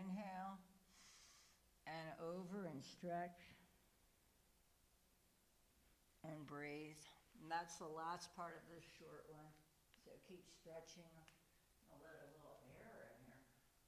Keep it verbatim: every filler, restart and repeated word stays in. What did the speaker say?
inhale and over and stretch and breathe. And that's the last part of this short one. So keep stretching.